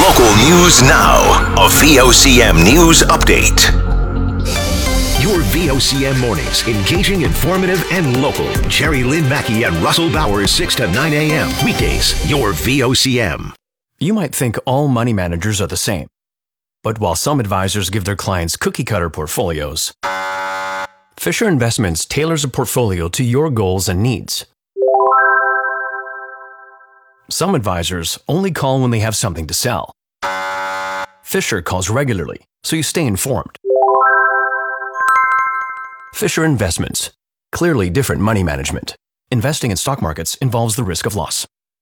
Local news now. A VOCM news update. Your VOCM mornings, engaging, informative, and local. Jerry Lynn Mackey and Russell Bowers, 6 to 9 a.m. Weekdays, your VOCM. You might think all money managers are the same. But while some advisors give their clients cookie-cutter portfolios, Fisher Investments tailors a portfolio to your goals and needs. Some advisors only call when they have something to sell. Fisher calls regularly, so you stay informed. Fisher Investments. Clearly different money management. Investing in stock markets involves the risk of loss.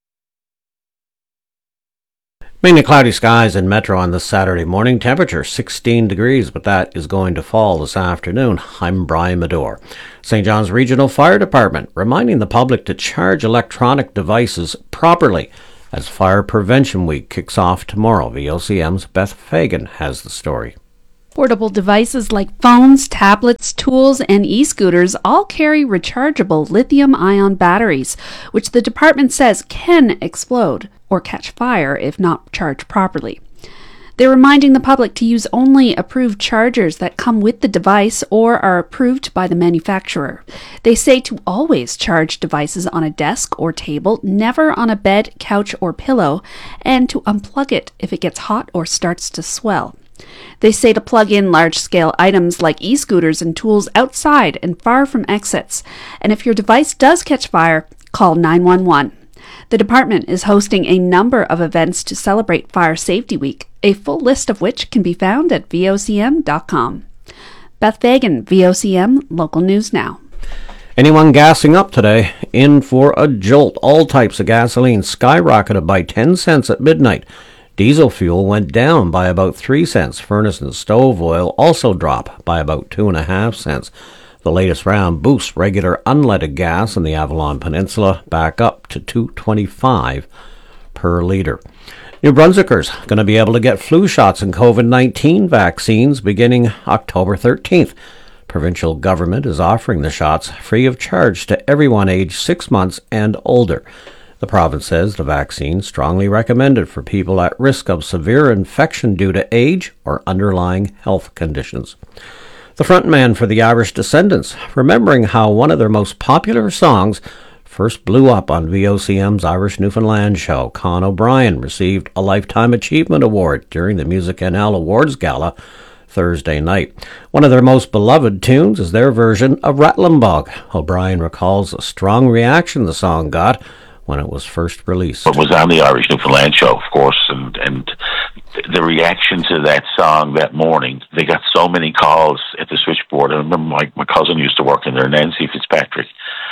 Mainly cloudy skies in Metro on this Saturday morning. Temperature 16 degrees, but that is going to fall this afternoon. I'm Brian Medore. St. John's Regional Fire Department reminding the public to charge electronic devices properly as Fire Prevention Week kicks off tomorrow. VOCM's Beth Fagan has the story. Portable devices like phones, tablets, tools, and e-scooters all carry rechargeable lithium-ion batteries, which the department says can explode or catch fire if not charged properly. They're reminding the public to use only approved chargers that come with the device or are approved by the manufacturer. They say to always charge devices on a desk or table, never on a bed, couch, or pillow, and to unplug it if it gets hot or starts to swell. They say to plug in large-scale items like e-scooters and tools outside and far from exits. And if your device does catch fire, call 911. The department is hosting a number of events to celebrate Fire Safety Week, a full list of which can be found at vocm.com. Beth Fagan, VOCM, Local News Now. Anyone gassing up today? In for a jolt. All types of gasoline skyrocketed by 10 cents at midnight. Diesel fuel went down by about 3 cents. Furnace and stove oil also dropped by about 2.5 cents. The latest round boosts regular unleaded gas in the Avalon Peninsula back up to $2.25 per litre. New Brunswickers going to be able to get flu shots and COVID-19 vaccines beginning October 13th. Provincial government is offering the shots free of charge to everyone aged 6 months and older. The province says the vaccine is strongly recommended for people at risk of severe infection due to age or underlying health conditions. The frontman for the Irish Descendants, remembering how one of their most popular songs first blew up on VOCM's Irish Newfoundland show. Con O'Brien received a Lifetime Achievement Award during the Music NL Awards Gala Thursday night. One of their most beloved tunes is their version of Rattlin' Bog. O'Brien recalls a strong reaction the song got when it was first released. It was on the Irish Newfoundland show, of course, and the reaction to that song that morning, they got so many calls at the switchboard. I remember my cousin used to work in there, Nancy Fitzpatrick,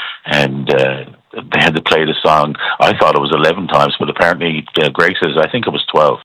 and they had to play the song. I thought it was 11 times, but apparently Greg says I think it was 12.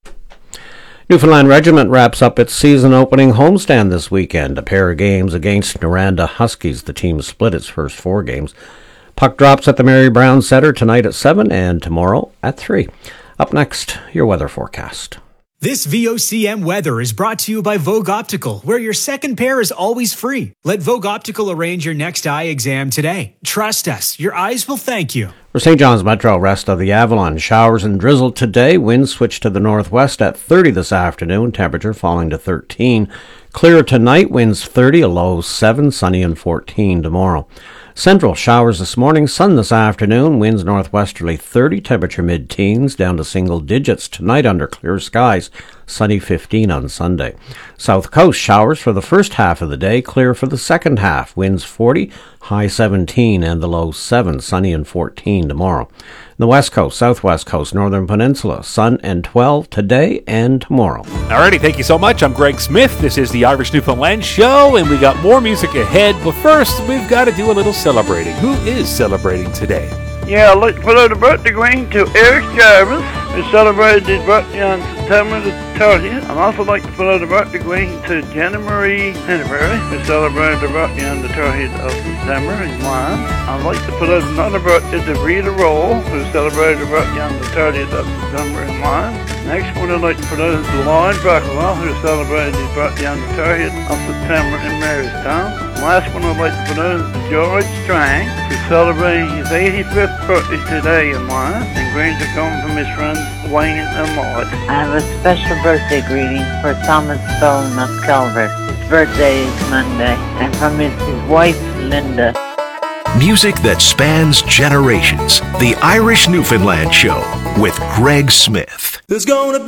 Newfoundland Regiment wraps up its season-opening homestand this weekend. A pair of games against Noranda Huskies. The team split its first 4 games. Puck drops at the Mary Brown Centre tonight at 7 and tomorrow at 3. Up next, your weather forecast. This VOCM weather is brought to you by Vogue Optical, where your second pair is always free. Let Vogue Optical arrange your next eye exam today. Trust us, your eyes will thank you. For St. John's Metro, rest of the Avalon. Showers and drizzle today. Winds switch to the northwest at 30 this afternoon. Temperature falling to 13. Clear tonight. Winds 30, a low 7. Sunny and 14 tomorrow. Central, showers this morning, sun this afternoon, winds northwesterly 30, temperature mid-teens, down to single digits tonight under clear skies, sunny 15 on Sunday. South Coast, showers for the first half of the day, clear for the second half, winds 40, high 17 and the low 7, sunny and 14 tomorrow. The West Coast, Southwest Coast, Northern Peninsula, sun and 12 today and tomorrow. Alrighty, thank you so much. I'm Greg Smith. This is the Irish Newfoundland Show, and we got more music ahead. But first, we've got to do a little celebrating. Who is celebrating today? Yeah, I'd like to put out a birthday greeting to Eric Jarvis, who celebrated his birthday on September the 30th. I'd also like to put out a birthday greeting to Jenna Marie Henneberry, who celebrated her birthday on the 30th of September in Milan. I'd like to put out another birthday to Rita Roll, who celebrated her birthday on the 30th of September in Milan. Next one I'd like to put out is Lloyd Bacalao, who celebrated his birthday on the 30th of September in Marystown. I'd last one I'd like to put in is George Strang, who's celebrating his 85th birthday today in Wine, and greetings are coming from his friends Wayne and Lloyd. I have a special birthday greeting for Thomas Stone of Calvert. His birthday is Monday, and from his wife, Linda. Music that spans generations. The Irish Newfoundland Show with Greg Smith. There's gonna